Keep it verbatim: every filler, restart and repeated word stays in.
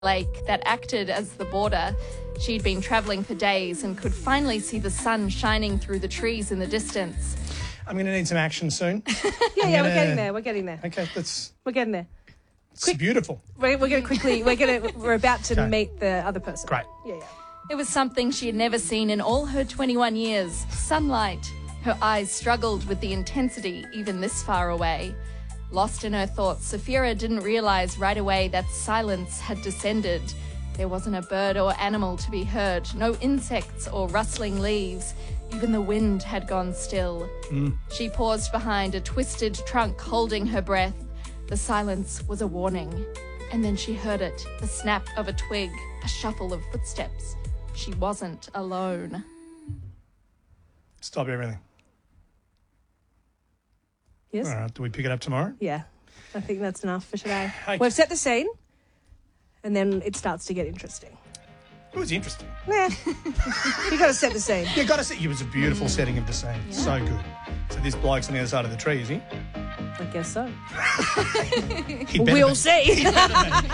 lake that acted as the border. She'd been travelling for days and could finally see the sun shining through the trees in the distance. I'm going to need some action soon. Yeah, I'm yeah, gonna... we're getting there. We're getting there. Okay, that's We're getting there. it's Quick. beautiful. We're, we're going to quickly. We're going to. We're about to Okay. meet the other person. Great. Yeah, yeah. It was something she had never seen in all her twenty-one years. Sunlight. Her eyes struggled with the intensity even this far away. Lost in her thoughts, Saphira didn't realise right away that silence had descended. There wasn't a bird or animal to be heard, no insects or rustling leaves. Even the wind had gone still. Mm. She paused behind a twisted trunk, holding her breath. The silence was a warning. And then she heard it, the snap of a twig, a shuffle of footsteps. She wasn't alone. Stop everything. Yes. All right, do we pick it up tomorrow? Yeah. I think that's enough for today. Okay. We've set the scene, and then it starts to get interesting. It was interesting. Yeah. You got to set the scene. You got to see. It was a beautiful setting of the scene. So good. So this bloke's on the other side of the tree, is he? I guess so. He better We'll be. see.